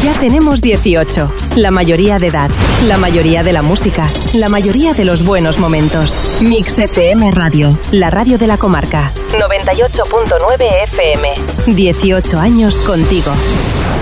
Ya tenemos 18. La mayoría de edad, la mayoría de la música, la mayoría de los buenos momentos. Mix FM Radio, la radio de la comarca. 98.9 FM. 18 años contigo.